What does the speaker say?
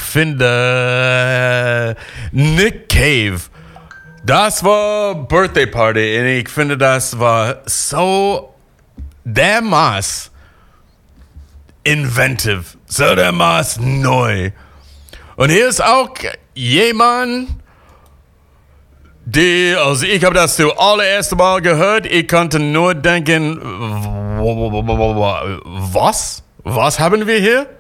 finde Nick Cave, das war Birthday Party und ich finde, das war so dermaßen inventive, so dermaßen neu. Und hier ist auch jemand, also ich habe das zum allerersten Mal gehört, ich konnte nur denken, was? Was haben wir hier?